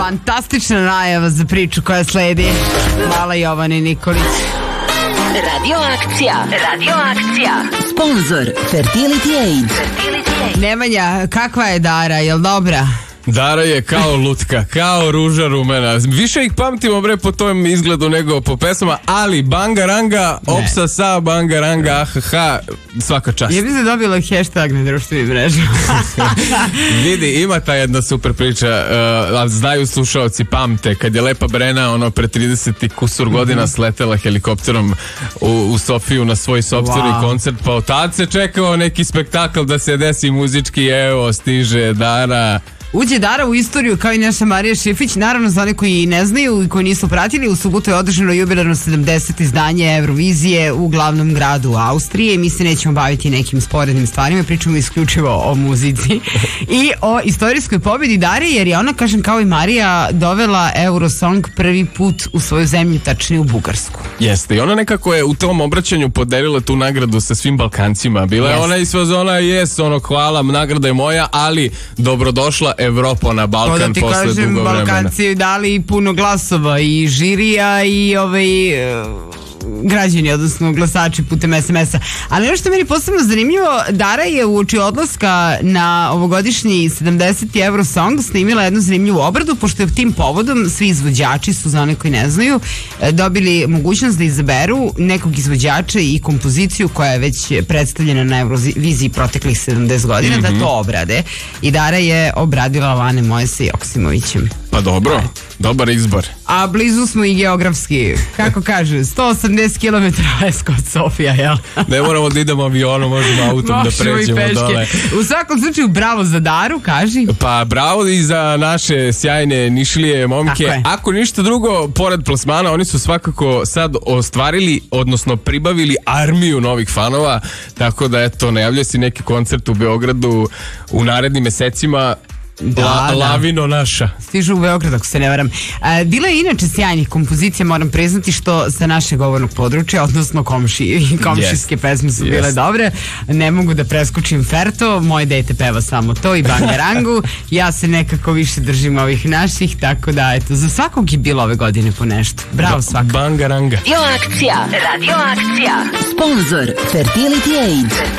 Fantastična najava za priču koja sledi. Hvala Jovani Nikolić. Radio akcija. Sponzor Fertility Aid. Nemanja, kakva je Dara, jel dobra? Dara je kao lutka, kao ruža rumena. Više ih pamtimo bre po tom izgledu nego po pesama, ali bangaranga, opsa sa bangaranga, ahaha, svaka čast. Ja bi se dobila hashtag na društvenim mrežama. Vidi, ima ta jedna super priča, znaju slušaoci, pamte, kad je Lepa Brena pre 30 kusur godina sletela helikopterom u Sofiju na svoj sopstveni koncert, pa od tad se čekao neki spektakl da se desi muzički, evo, stiže Dara. Uđe Dara u istoriju kao i naša Marija Šifić. Naravno, za one koji ne znaju i koji nisu pratili, u subotu je održano jubilarno 70. izdanje Eurovizije u glavnom gradu Austrije. Mi se nećemo baviti nekim sporednim stvarima, pričamo isključivo o muzici i o istorijskoj pobjedi Dare, jer je ona, kažem, kao i Marija, dovela Eurosong prvi put u svoju zemlju, tačnije u Bugarsku. Jeste, i ona nekako je u tom obraćanju podelila tu nagradu sa svim Balkancima. Bila je ona iz fazona, hvala, nagrada je moja, ali dobrodošla Evropa na Balkan posle dugo vremena. Balkanci dali puno glasova i žirija i građani, odnosno glasači putem SMS-a. Ali ono što je meni posebno zanimljivo, Dara je uoči odlaska na ovogodišnji 70. Eurosong snimila jednu zanimljivu obradu, pošto je tim povodom svi izvođači su, za one koji ne znaju, dobili mogućnost da izaberu nekog izvođača i kompoziciju koja je već predstavljena na Euroviziji proteklih 70 godina, da to obrade. I Dara je obradila Lane Moje sa Joksimovićem. Pa dobro, dobar izbor. A blizu smo i geografski, kako kaže, 180 km kod Sofija, jel? Ne moramo da idemo avionom, možemo autom da pređemo dole. U svakom slučaju, bravo za Daru, kaži. Pa bravo i za naše sjajne Nišlije momke. Ako ništa drugo, pored plasmana, oni su svakako sad ostvarili, odnosno pribavili armiju novih fanova, tako da eto, najavljuje si neki koncert u Beogradu u narednim mesecima. Lavino naša. Stižu u Beograd, ako se ne varam. Bila je inače sjajnih kompozicija, moram priznati, što sa našeg govornog područja, odnosno komšijske pesme su bile dobre. Ne mogu da preskočim Ferto, moje dete peva samo to i bangarangu. Ja se nekako više držim ovih naših, tako da eto, za svakog je bilo ove godine po nešto. Bravo svakog. Bangaranga. Radio akcija. Sponzor Fertility Aid.